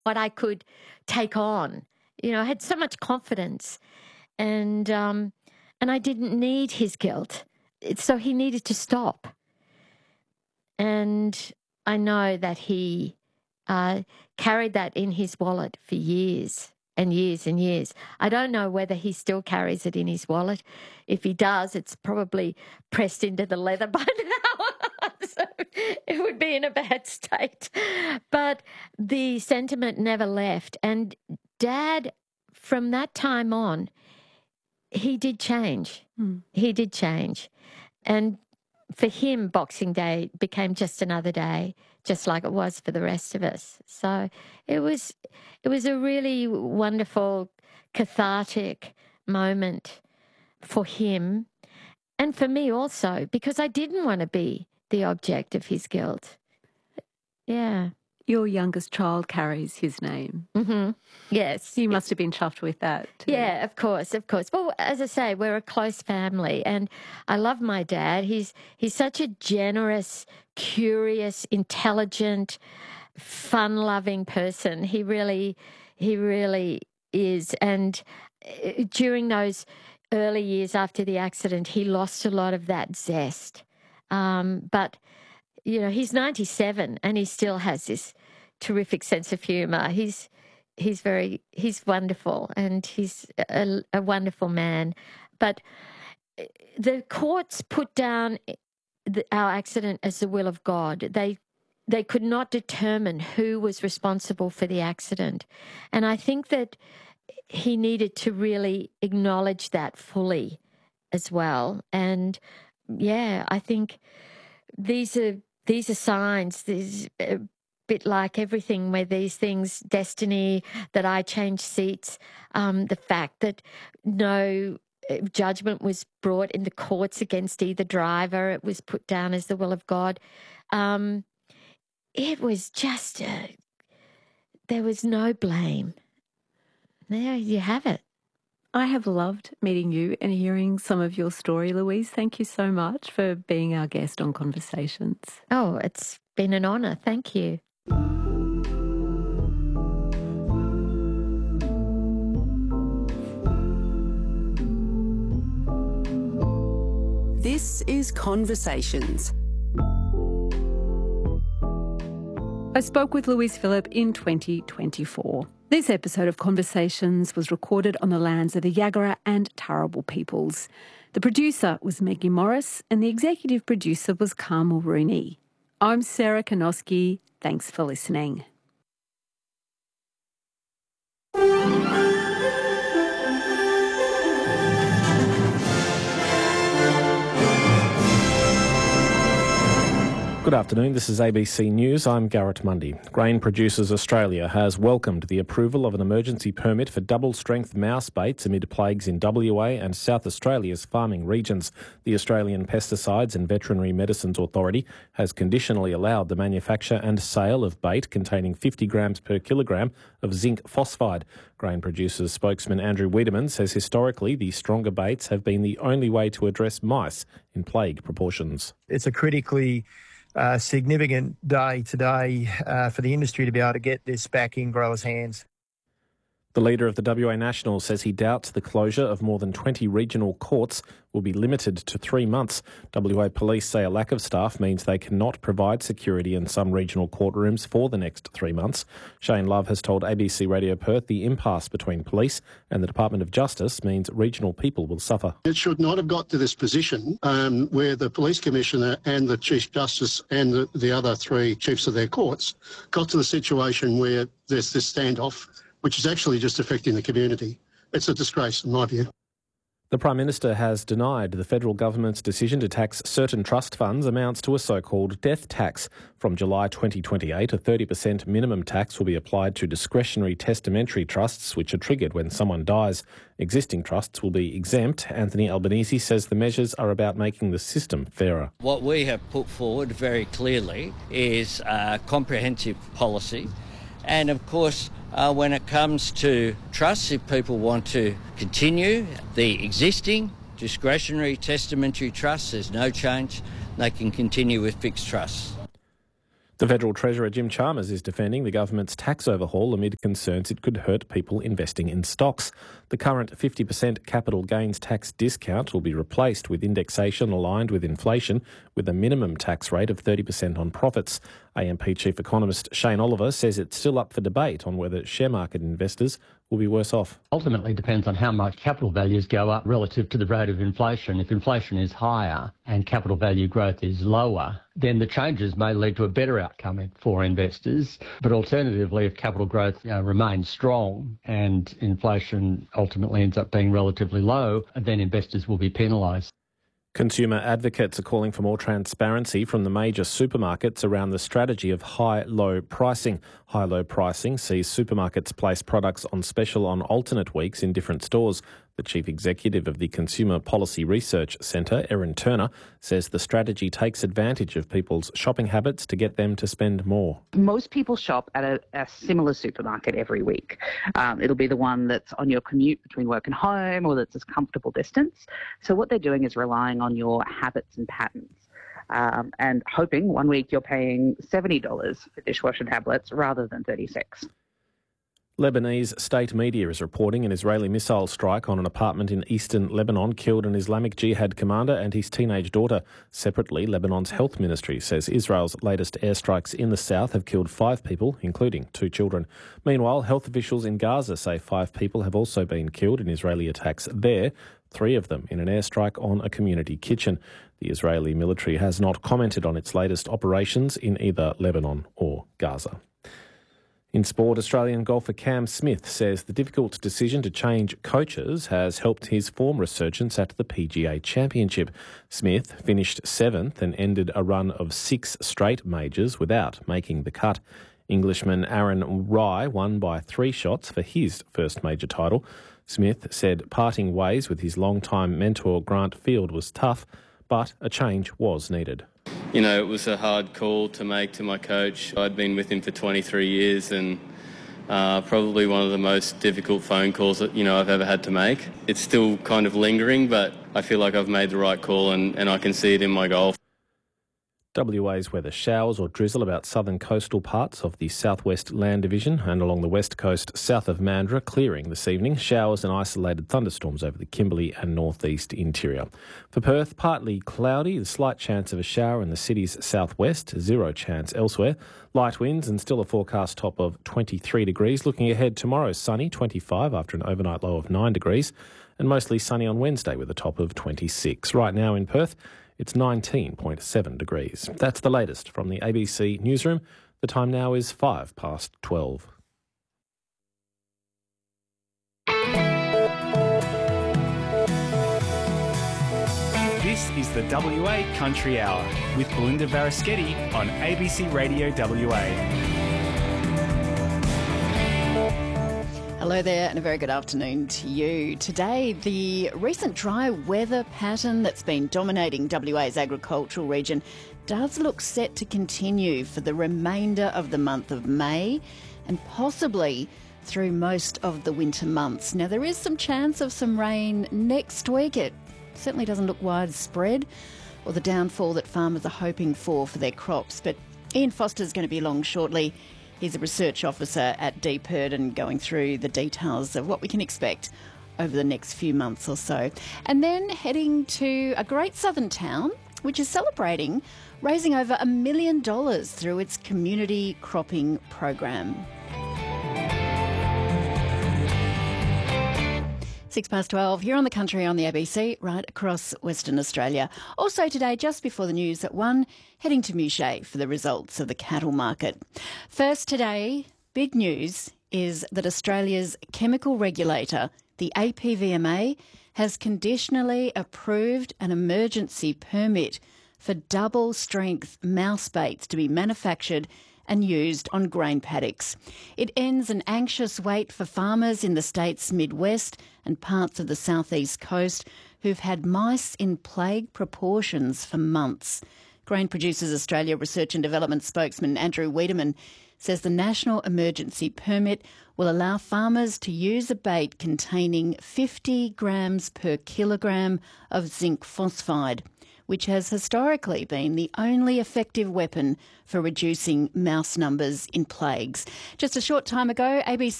what I could take on. I had so much confidence, and I didn't need his guilt. So he needed to stop. And I know that he carried that in his wallet for years and years and years. I don't know whether he still carries it in his wallet. If he does, it's probably pressed into the leather by now. So it would be in a bad state. But the sentiment never left. And Dad, from that time on, he did change. He did change. And for him, Boxing Day became just another day, just like it was for the rest of us. So it was a really wonderful, cathartic moment for him and for me also, because I didn't want to be the object of his guilt. Yeah. Your youngest child carries his name. Mm-hmm. Yes. You must have been chuffed with that too. Yeah, of course. Well, as I say, we're a close family, and I love my dad. He's such a generous, curious, intelligent, fun-loving person. He really is. And during those early years after the accident, he lost a lot of that zest. But he's 97 and he still has this terrific sense of humour. He's wonderful, and he's a wonderful man. But the courts put down our accident as the will of God. They could not determine who was responsible for the accident. And I think that he needed to really acknowledge that fully as well. And yeah, I think these are signs. There's a bit like everything where these things, destiny, that I changed seats, the fact that no judgment was brought in the courts against either driver. It was put down as the will of God. It was just, there was no blame. There you have it. I have loved meeting you and hearing some of your story, Louise. Thank you so much for being our guest on Conversations. Oh, it's been an honour. Thank you. This is Conversations. I spoke with Louise Phillip in 2024. This episode of Conversations was recorded on the lands of the Yagara and Turrbal peoples. The producer was Maggie Morris and the executive producer was Carmel Rooney. I'm Sarah Kanoski. Thanks for listening. Good afternoon, this is ABC News. I'm Garrett Mundy. Grain Producers Australia has welcomed the approval of an emergency permit for double-strength mouse baits amid plagues in WA and South Australia's farming regions. The Australian Pesticides and Veterinary Medicines Authority has conditionally allowed the manufacture and sale of bait containing 50 grams per kilogram of zinc phosphide. Grain Producers spokesman Andrew Wiedemann says historically the stronger baits have been the only way to address mice in plague proportions. It's a critically significant day today for the industry to be able to get this back in growers' hands. The leader of the WA Nationals says he doubts the closure of more than 20 regional courts will be limited to 3 months. WA Police say a lack of staff means they cannot provide security in some regional courtrooms for the next 3 months. Shane Love has told ABC Radio Perth the impasse between police and the Department of Justice means regional people will suffer. It should not have got to this position where the Police Commissioner and the Chief Justice and the other 3 chiefs of their courts got to the situation where there's this standoff, which is actually just affecting the community. It's a disgrace, in my view. The Prime Minister has denied the federal government's decision to tax certain trust funds amounts to a so-called death tax. From July 2028, a 30% minimum tax will be applied to discretionary testamentary trusts, which are triggered when someone dies. Existing trusts will be exempt. Anthony Albanese says the measures are about making the system fairer. What we have put forward very clearly is a comprehensive policy. And of course, when it comes to trusts, if people want to continue the existing discretionary testamentary trusts, there's no change. They can continue with fixed trusts. The Federal Treasurer Jim Chalmers is defending the government's tax overhaul amid concerns it could hurt people investing in stocks. The current 50% capital gains tax discount will be replaced with indexation aligned with inflation, with a minimum tax rate of 30% on profits. AMP Chief Economist Shane Oliver says it's still up for debate on whether share market investors will be worse off. Ultimately depends on how much capital values go up relative to the rate of inflation. If inflation is higher and capital value growth is lower, then the changes may lead to a better outcome for investors. But alternatively, if capital growth remains strong and inflation ultimately ends up being relatively low, then investors will be penalised. Consumer advocates are calling for more transparency from the major supermarkets around the strategy of high-low pricing. High-low pricing sees supermarkets place products on special on alternate weeks in different stores. The Chief Executive of the Consumer Policy Research Centre, Erin Turner, says the strategy takes advantage of people's shopping habits to get them to spend more. Most people shop at a similar supermarket every week. It'll be the one that's on your commute between work and home, or that's a comfortable distance. So what they're doing is relying on your habits and patterns. And hoping one week you're paying $70 for dishwasher tablets rather than $36. Lebanese state media is reporting an Israeli missile strike on an apartment in eastern Lebanon killed an Islamic Jihad commander and his teenage daughter. Separately, Lebanon's health ministry says Israel's latest airstrikes in the south have killed 5 people, including 2 children. Meanwhile, health officials in Gaza say 5 people have also been killed in Israeli attacks there, 3 of them in an airstrike on a community kitchen. The Israeli military has not commented on its latest operations in either Lebanon or Gaza. In sport, Australian golfer Cam Smith says the difficult decision to change coaches has helped his form resurgence at the PGA Championship. Smith finished 7th and ended a run of 6 straight majors without making the cut. Englishman Aaron Rai won by 3 shots for his first major title. Smith said parting ways with his longtime mentor Grant Field was tough, but a change was needed. You know, it was a hard call to make to my coach. I'd been with him for 23 years and probably one of the most difficult phone calls that, I've ever had to make. It's still kind of lingering, but I feel like I've made the right call and I can see it in my golf. WA's weather: showers or drizzle about southern coastal parts of the southwest land division and along the west coast south of Mandurah, clearing this evening. Showers and isolated thunderstorms over the Kimberley and northeast interior. For Perth, partly cloudy, a slight chance of a shower in the city's southwest, 0 chance elsewhere. Light winds and still a forecast top of 23 degrees. Looking ahead, tomorrow sunny, 25 after an overnight low of 9 degrees, and mostly sunny on Wednesday with a top of 26. Right now in Perth, it's 19.7 degrees. That's the latest from the ABC Newsroom. The time now is 12:05. This is the WA Country Hour with Belinda Varaschetti on ABC Radio WA. Hello there and a very good afternoon to you. Today, the recent dry weather pattern that's been dominating WA's agricultural region does look set to continue for the remainder of the month of May and possibly through most of the winter months. Now, there is some chance of some rain next week. It certainly doesn't look widespread or the downfall that farmers are hoping for their crops. But Ian Foster's going to be along shortly. He's a research officer at DPIRD and going through the details of what we can expect over the next few months or so. And then heading to a great southern town, which is celebrating raising over $1 million through its community cropping program. 12:06 here on the country on the ABC, right across Western Australia. Also today, just before the news at 1, heading to Mouchet for the results of the cattle market. First today, big news is that Australia's chemical regulator, the APVMA, has conditionally approved an emergency permit for double-strength mouse baits to be manufactured and used on grain paddocks. It ends an anxious wait for farmers in the state's Midwest and parts of the southeast coast who've had mice in plague proportions for months. Grain Producers Australia Research and Development spokesman Andrew Wiedemann says the national emergency permit will allow farmers to use a bait containing 50 grams per kilogram of zinc phosphide, which has historically been the only effective weapon for reducing mouse numbers in plagues. Just a short time ago, ABC